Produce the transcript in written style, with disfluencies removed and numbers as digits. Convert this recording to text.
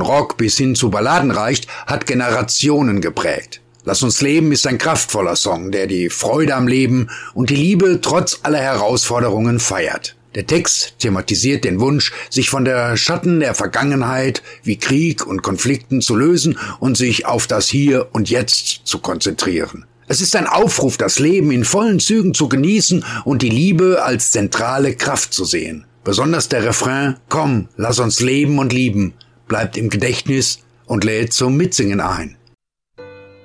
Rock bis hin zu Balladen reicht, hat Generationen geprägt. Lass uns leben ist ein kraftvoller Song, der die Freude am Leben und die Liebe trotz aller Herausforderungen feiert. Der Text thematisiert den Wunsch, sich von der Schatten der Vergangenheit wie Krieg und Konflikten zu lösen und sich auf das Hier und Jetzt zu konzentrieren. Es ist ein Aufruf, das Leben in vollen Zügen zu genießen und die Liebe als zentrale Kraft zu sehen. Besonders der Refrain „Komm, lass uns leben und lieben“ bleibt im Gedächtnis und lädt zum Mitsingen ein.